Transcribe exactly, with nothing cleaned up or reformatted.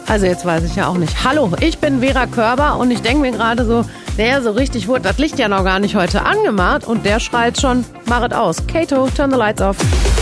Also jetzt weiß ich ja auch nicht. Hallo, ich bin Vera Körber und ich denke mir gerade so, der so richtig wurde das Licht ja noch gar nicht heute angemacht und der schreit schon, mach es aus. Kato, turn the lights off.